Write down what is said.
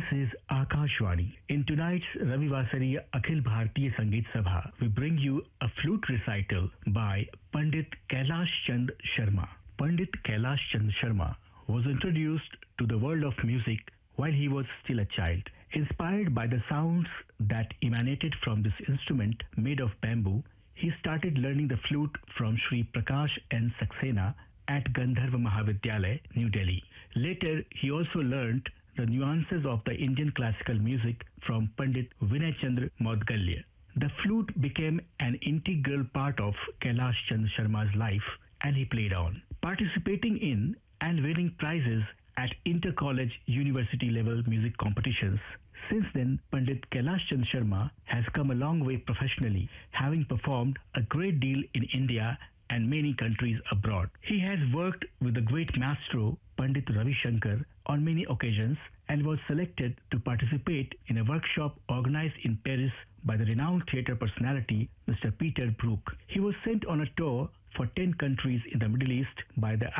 This is Akashvani. In tonight's Ravi Vasari Akhil Bhartiya Sangeet Sabha, we bring you a flute recital by Pandit Kailash Chand Sharma. Pandit Kailash Chand Sharma was introduced to the world of music while he was still a child. Inspired by the sounds that emanated from this instrument made of bamboo, he started learning the flute from Sri Prakash N. Saxena at Gandharva Mahavidyalaya, New Delhi. Later, he also learnt the nuances of the Indian classical music from Pandit Vinay Chandra Maudgalya. The flute became an integral part of Kailash Chand Sharma's life, and he played on, participating in and winning prizes at inter-college university level music competitions. Since then, Pandit Kailash Chand Sharma has come a long way professionally, having performed a great deal in India and many countries abroad. He has worked with the great maestro Pandit Ravi Shankar on many occasions and was selected to participate in a workshop organized in Paris by the renowned theatre personality Mr. Peter Brook. He was sent on a tour for 10 countries in the Middle East by the